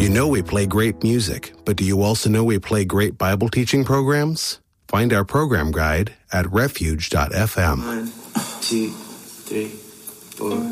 You know we play great music, but do you also know we play great Bible teaching programs? Find our program guide at refuge.fm. 1, 2, 3, 4.